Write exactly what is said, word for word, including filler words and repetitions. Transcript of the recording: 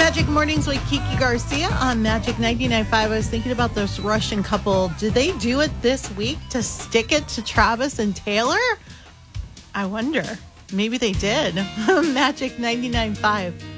Magic Mornings with Kiki Garcia on Magic ninety-nine point five. I was thinking about this Russian couple. Did they do it this week to stick it to Travis and Taylor? I wonder. Maybe they did. Magic ninety-nine point five.